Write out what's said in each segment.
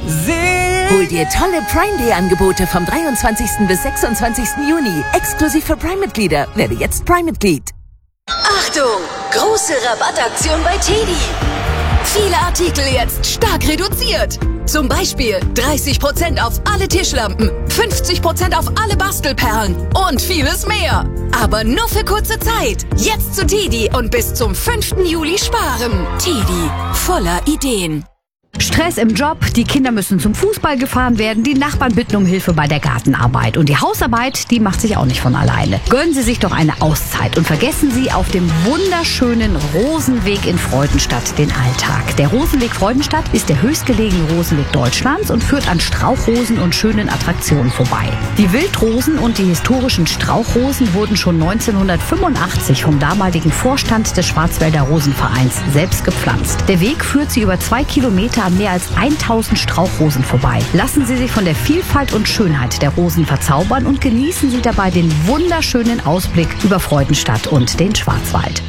Hol dir tolle Prime Day Angebote vom 23. bis 26. Juni. Exklusiv für Prime-Mitglieder. Werde jetzt Prime-Mitglied. Achtung! Große Rabattaktion bei TEDi. Viele Artikel jetzt stark reduziert. Zum Beispiel 30% auf alle Tischlampen, 50% auf alle Bastelperlen und vieles mehr. Aber nur für kurze Zeit. Jetzt zu TEDi und bis zum 5. Juli sparen. TEDi, voller Ideen. Stress im Job, die Kinder müssen zum Fußball gefahren werden, die Nachbarn bitten um Hilfe bei der Gartenarbeit. Und die Hausarbeit, die macht sich auch nicht von alleine. Gönnen Sie sich doch eine Auszeit und vergessen Sie auf dem wunderschönen Rosenweg in Freudenstadt den Alltag. Der Rosenweg Freudenstadt ist der höchstgelegene Rosenweg Deutschlands und führt an Strauchrosen und schönen Attraktionen vorbei. Die Wildrosen und die historischen Strauchrosen wurden schon 1985 vom damaligen Vorstand des Schwarzwälder Rosenvereins selbst gepflanzt. Der Weg führt Sie über 2 Kilometer an mehr als 1000 Strauchrosen vorbei. Lassen Sie sich von der Vielfalt und Schönheit der Rosen verzaubern und genießen Sie dabei den wunderschönen Ausblick über Freudenstadt und den Schwarzwald.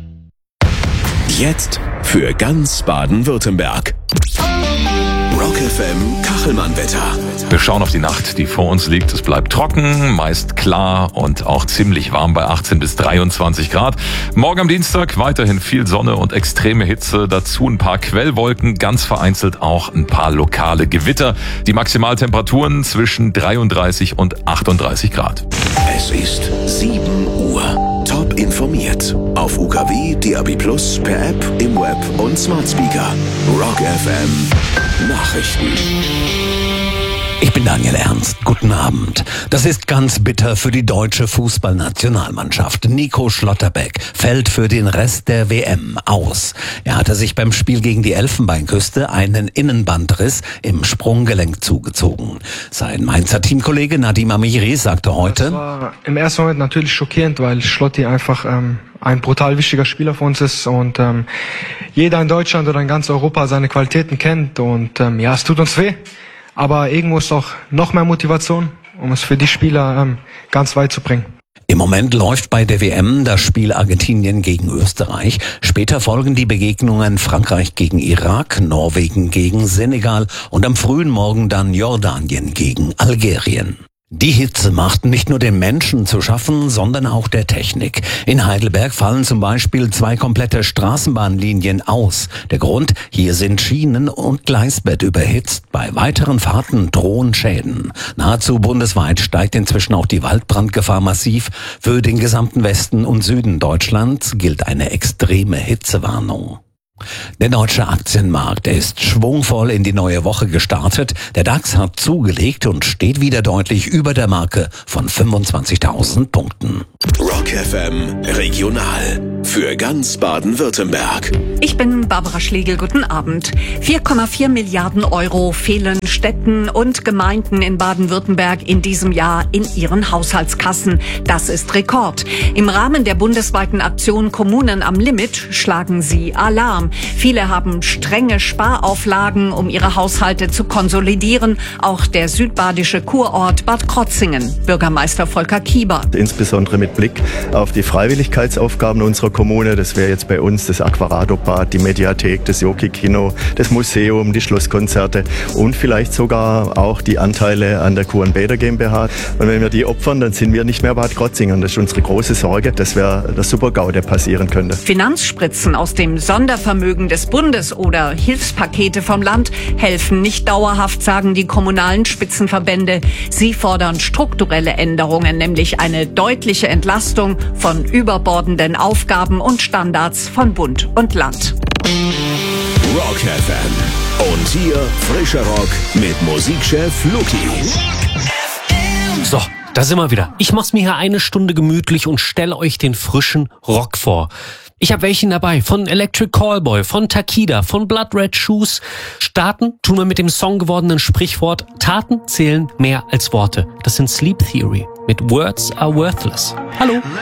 Jetzt für ganz Baden-Württemberg. Rock FM Kachelmann-Wetter. Wir schauen auf die Nacht, die vor uns liegt. Es bleibt trocken, meist klar und auch ziemlich warm bei 18 bis 23 Grad. Morgen am Dienstag weiterhin viel Sonne und extreme Hitze. Dazu ein paar Quellwolken, ganz vereinzelt auch ein paar lokale Gewitter. Die Maximaltemperaturen zwischen 33 und 38 Grad. Es ist 7 Uhr. Top informiert. Auf UKW, DAB+, per App, im Web und Smart Speaker. Rock FM Nachrichten. Ich bin Daniel Ernst. Guten Abend. Das ist ganz bitter für die deutsche Fußballnationalmannschaft. Nico Schlotterbeck fällt für den Rest der WM aus. Er hatte sich beim Spiel gegen die Elfenbeinküste einen Innenbandriss im Sprunggelenk zugezogen. Sein Mainzer Teamkollege Nadim Amiri sagte heute: Das war im ersten Moment natürlich schockierend, weil Schlotti einfach ein brutal wichtiger Spieler für uns ist und jeder in Deutschland oder in ganz Europa seine Qualitäten kennt und ja, es tut uns weh. Aber irgendwo ist auch noch mehr Motivation, um es für die Spieler ganz weit zu bringen. Im Moment läuft bei der WM das Spiel Argentinien gegen Österreich. Später folgen die Begegnungen Frankreich gegen Irak, Norwegen gegen Senegal und am frühen Morgen dann Jordanien gegen Algerien. Die Hitze macht nicht nur den Menschen zu schaffen, sondern auch der Technik. In Heidelberg fallen zum Beispiel 2 komplette Straßenbahnlinien aus. Der Grund: hier sind Schienen und Gleisbett überhitzt. Bei weiteren Fahrten drohen Schäden. Nahezu bundesweit steigt inzwischen auch die Waldbrandgefahr massiv. Für den gesamten Westen und Süden Deutschlands gilt eine extreme Hitzewarnung. Der deutsche Aktienmarkt ist schwungvoll in die neue Woche gestartet. Der DAX hat zugelegt und steht wieder deutlich über der Marke von 25.000 Punkten. Rock FM Regional für ganz Baden-Württemberg. Ich bin Barbara Schlegel, guten Abend. 4,4 Milliarden Euro fehlen Städten und Gemeinden in Baden-Württemberg in diesem Jahr in ihren Haushaltskassen. Das ist Rekord. Im Rahmen der bundesweiten Aktion Kommunen am Limit schlagen sie Alarm. Viele haben strenge Sparauflagen, um ihre Haushalte zu konsolidieren. Auch der südbadische Kurort Bad Krotzingen. Bürgermeister Volker Kieber. Insbesondere mit Blick auf die Freiwilligkeitsaufgaben unserer Kommune. Das wäre jetzt bei uns das Aquarado-Bad, die Mediathek, das Jockey-Kino, das Museum, die Schlosskonzerte und vielleicht sogar auch die Anteile an der Kur- und Bäder GmbH. Und wenn wir die opfern, dann sind wir nicht mehr Bad Krotzingen. Das ist unsere große Sorge. Das wäre der Super-GAU, der passieren könnte. Finanzspritzen aus dem Sondervermögen des Bundes oder Hilfspakete vom Land helfen nicht dauerhaft, sagen die kommunalen Spitzenverbände. Sie fordern strukturelle Änderungen, nämlich eine deutliche Entlastung von überbordenden Aufgaben und Standards von Bund und Land. Rock FM. Und hier frischer Rock mit Musikchef Luki. So, da sind wir wieder. Ich mach's mir hier eine Stunde gemütlich und stelle euch den frischen Rock vor. Ich habe welchen dabei, von Electric Callboy, von Takida, von Blood Red Shoes. Starten tun wir mit dem songgewordenen Sprichwort: Taten zählen mehr als Worte. Das sind Sleep Theory mit Words Are Worthless. Hallo.